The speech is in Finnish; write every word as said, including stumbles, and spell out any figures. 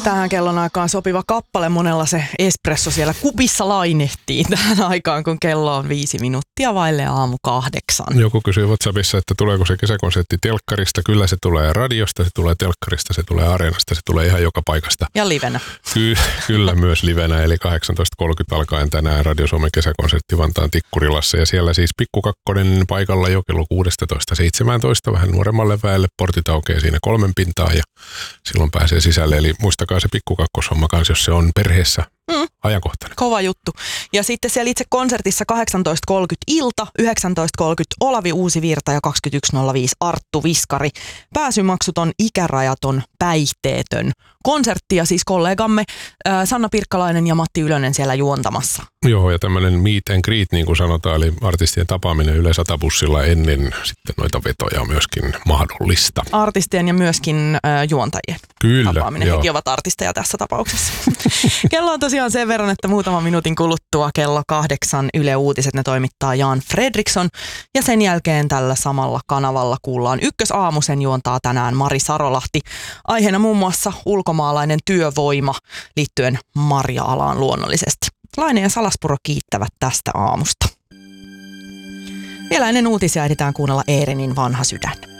Tähän kellon aikaan sopiva kappale, monella se espresso siellä kupissa lainehtii tähän aikaan, kun kello on viisi minuuttia vaille aamu kahdeksan. Joku kysyy WhatsAppissa, että tuleeko se kesäkonsertti telkkarista. Kyllä se tulee radiosta, se tulee telkkarista, se tulee areenasta, se tulee ihan joka paikasta. Ja livenä. Ky- kyllä myös livenä, eli kahdeksantoista kolmekymmentä alkaen tänään Radio Suomen kesäkonsertti Vantaan Tikkurilassa. Ja siellä siis Pikku Kakkonen paikalla jo kello kuusitoista seitsemäntoista, vähän nuoremmalle väelle. Portit aukeaa siinä kolmen pintaa ja silloin pääsee sisälle. Eli muistakaa se pikkukakkoshomma kanssa, jos se on perheessä mm. ajankohtainen. Kova juttu. Ja sitten siellä itse konsertissa kahdeksantoista kolmekymmentä ilta, yhdeksäntoista kolmekymmentä Olavi Uusivirta ja kaksikymmentäyksi nolla viisi Arttu Viskari. Pääsymaksuton, ikärajaton, päihteetön konsertti ja siis kollegamme äh, Sanna Pirkkalainen ja Matti Ylönen siellä juontamassa. Joo, ja tämmöinen meet and greet, niin kuin sanotaan, eli artistien tapaaminen Yle Sata-bussilla ennen sitten noita vetoja on myöskin mahdollista. Artistien ja myöskin äh, juontajien Kyllä, tapaaminen. joo. Hekin ovat artisteja tässä tapauksessa. Kello on tosiaan sen verran, että muutaman minuutin kuluttua kello kahdeksan Yle Uutiset ne toimittaa Jan Fredriksson. Ja sen jälkeen tällä samalla kanavalla kuullaan Ykkösaamu, sen juontaa tänään Mari Sarolahti. Aiheena muun muassa ulkomaalainen työvoima liittyen marja-alaan luonnollisesti. Laine ja Salaspuro kiittävät tästä aamusta. Vielä ennen uutisia ehditään kuunnella Eerinin Vanha sydän.